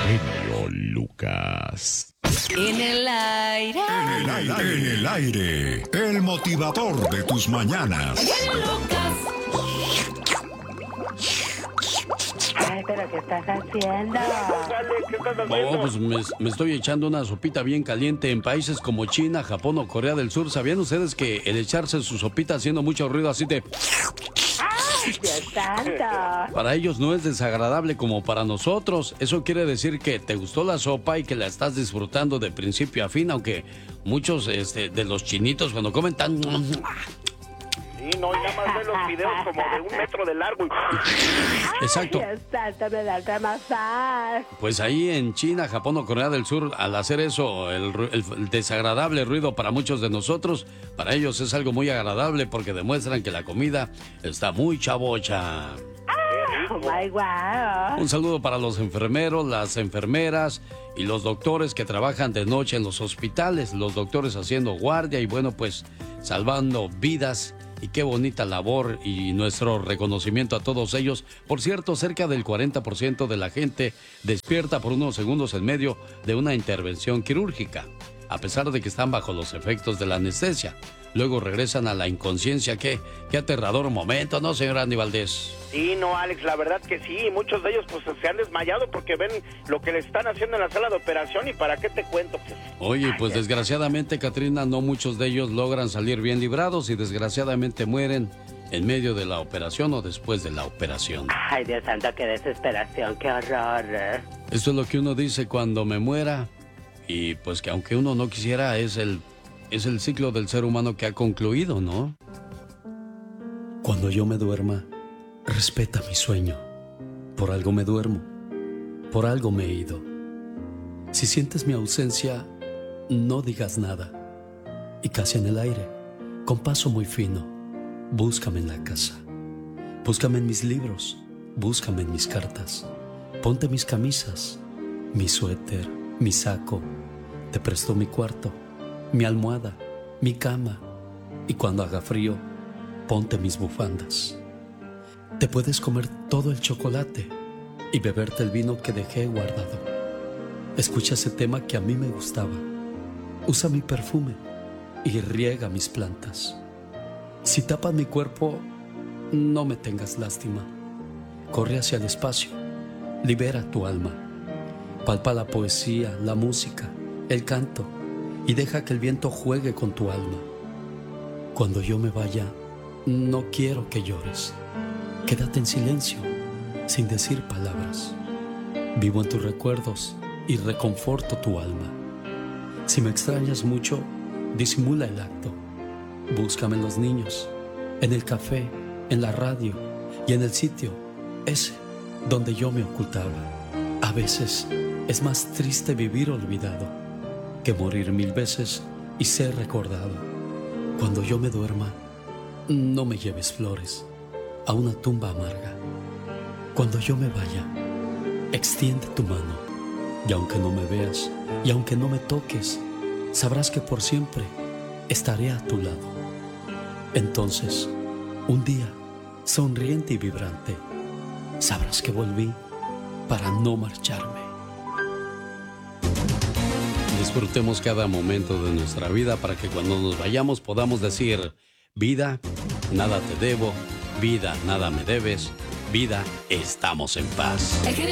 genio Lucas. En el aire. En el aire. El motivador de tus mañanas. Ay, pero ¿qué estás haciendo? ¿Qué estás haciendo? Oh, pues me estoy echando una sopita bien caliente en países como China, Japón o Corea del Sur. ¿Sabían ustedes que el echarse su sopita haciendo mucho ruido así de... Dios santo. Para ellos no es desagradable como para nosotros? Eso quiere decir que te gustó la sopa y que la estás disfrutando de principio a fin, aunque muchos de los chinitos cuando comen tan... Sí, no, y nada más ven los videos como de 1 metro de largo. Exacto. Ay, Dios santo, me da que masar. Pues ahí en China, Japón o Corea del Sur, al hacer eso, el desagradable ruido para muchos de nosotros, para ellos es algo muy agradable porque demuestran que la comida está muy chavocha. Oh my wow. Un saludo para los enfermeros, las enfermeras y los doctores que trabajan de noche en los hospitales, los doctores haciendo guardia y bueno, pues salvando vidas. Y qué bonita labor y nuestro reconocimiento a todos ellos. Por cierto, cerca del 40% de la gente despierta por unos segundos en medio de una intervención quirúrgica, a pesar de que están bajo los efectos de la anestesia. Luego regresan a la inconsciencia. Qué aterrador momento, ¿no, señor Andy Valdés? Sí, no, Alex, la verdad que sí. Muchos de ellos pues se han desmayado porque ven lo que le están haciendo en la sala de operación y para qué te cuento. Pues. Oye, pues desgraciadamente, Catrina, no muchos de ellos logran salir bien librados y desgraciadamente mueren en medio de la operación o después de la operación. Ay, Dios santo, qué desesperación, qué horror. Esto es lo que uno dice cuando me muera y pues que aunque uno no quisiera es el ciclo del ser humano que ha concluido, ¿no? Cuando yo me duerma, respeta mi sueño. Por algo me duermo, por algo me he ido. Si sientes mi ausencia, no digas nada. Y casi en el aire, con paso muy fino, búscame en la casa. Búscame en mis libros, búscame en mis cartas. Ponte mis camisas, mi suéter, mi saco. Te presto mi cuarto, mi almohada, mi cama. Y cuando haga frío, ponte mis bufandas. Te puedes comer todo el chocolate y beberte el vino que dejé guardado. Escucha ese tema que a mí me gustaba. Usa mi perfume y riega mis plantas. Si tapas mi cuerpo, no me tengas lástima. Corre hacia el espacio, libera tu alma. Palpa la poesía, la música, el canto y deja que el viento juegue con tu alma. Cuando yo me vaya, no quiero que llores. Quédate en silencio, sin decir palabras. Vivo en tus recuerdos y reconforto tu alma. Si me extrañas mucho, disimula el acto. Búscame en los niños, en el café, en la radio y en el sitio ese donde yo me ocultaba. A veces es más triste vivir olvidado que morir 1000 veces y ser recordado. Cuando yo me duerma, no me lleves flores a una tumba amarga. Cuando yo me vaya, extiende tu mano y aunque no me veas y aunque no me toques, sabrás que por siempre estaré a tu lado. Entonces, un día, sonriente y vibrante, sabrás que volví para no marcharme. Disfrutemos cada momento de nuestra vida para que cuando nos vayamos podamos decir: vida, nada te debo, vida, nada me debes, vida, estamos en paz.